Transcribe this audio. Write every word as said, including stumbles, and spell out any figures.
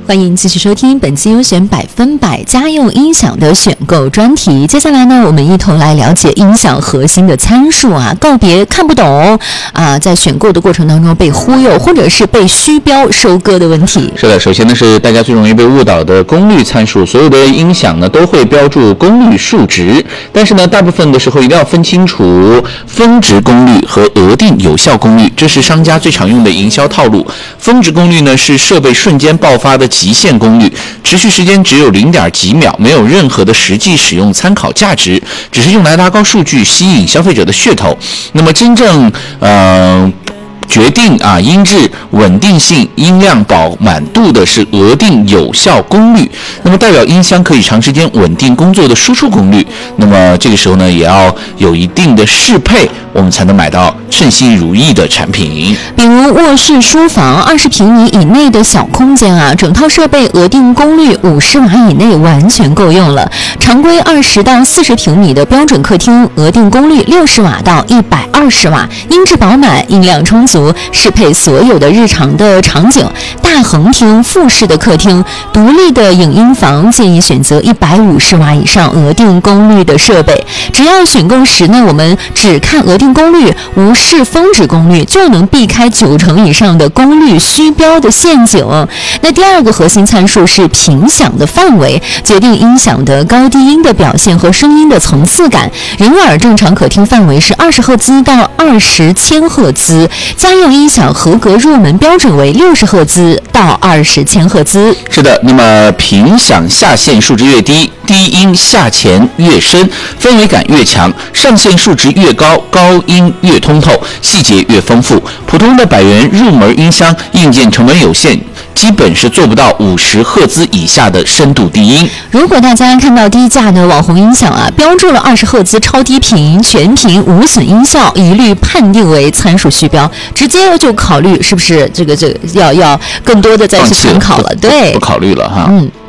欢迎继续收听本期优选百分百家用音响的选购专题。接下来呢，我们一同来了解音响核心的参数啊，告别看不懂啊，在选购的过程当中被忽悠或者是被虚标收割的问题。 是的，首先呢是大家最容易被误导的功率参数，所有的音响呢都会标注功率数值，但是呢大部分的时候一定要分清楚峰值功率和额定有效功率，这是商家最常用的营销套路。峰值功率呢是设备瞬间爆发的极限功率，持续时间只有零点几秒，没有任何的实际使用参考价值，只是用来拉高数据，吸引消费者的噱头。那么真正呃决定啊音质稳定性、音量饱满度的是额定有效功率，那么代表音箱可以长时间稳定工作的输出功率。那么这个时候呢，也要有一定的适配，我们才能买到称心如意的产品。 比如卧室、书房二十平米以内的小空间啊，整套设备额定功率五十瓦以内完全够用了。常规二十到四十平米的标准客厅，额定功率六十瓦到一百二十瓦，音质饱满，音量充足，适配所有的日常的场景。大横厅、复式的客厅、独立的影音房，建议选择一百五十瓦以上额定功率的设备。只要选购时呢，我们只看额定功率，无视峰值功率，就能避开九成以上的功率虚标的陷阱。那第二个核心参数是频响的范围，决定音响的高低音的表现和声音的层次感。人耳正常可听范围是二十赫兹到二十千赫兹，家用音响合格入门标准为六十赫兹到二十千赫兹。 是的，那么频响下限数值越低，低音下潜越深，氛围感越强；上限数值越高，高音越通透，细节越丰富。普通的百元入门音箱硬件成本有限，基本是做不到五十赫兹以下的深度低音。 如果大家看到低价的网红音响啊，标注了二十赫兹超低频、全频无损音效，一律判定为参数虚标，直接就考虑是不是这个这个要要更多的再去参考了。对， 不考虑了哈。 嗯。